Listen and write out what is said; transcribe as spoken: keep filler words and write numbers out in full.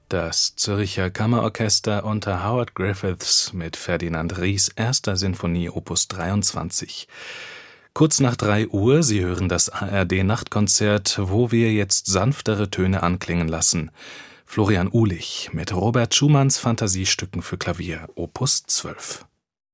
Das Zürcher Kammerorchester unter Howard Griffiths mit Ferdinand Ries erster Sinfonie Opus dreiundzwanzig. Kurz nach drei Uhr, Sie hören das A R D-Nachtkonzert, wo wir jetzt sanftere Töne anklingen lassen. Florian Uhlich mit Robert Schumanns Fantasiestücken für Klavier, Opus zwölf.